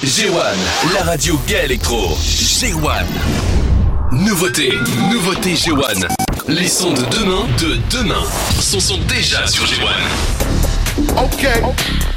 G1, la radio gay électro. G1. Nouveauté G1. Les sons de demain sont déjà sur G1. Okay.